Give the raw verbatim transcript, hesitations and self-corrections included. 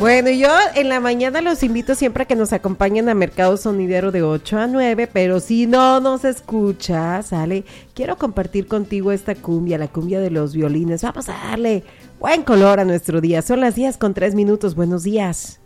Bueno, yo en la mañana los invito siempre a que nos acompañen a Mercado Sonidero de ocho a nueve, pero si no nos escuchas, sale, quiero compartir contigo esta cumbia, la cumbia de los violines. Vamos a darle buen color a nuestro día. Son las diez con tres minutos. Buenos días.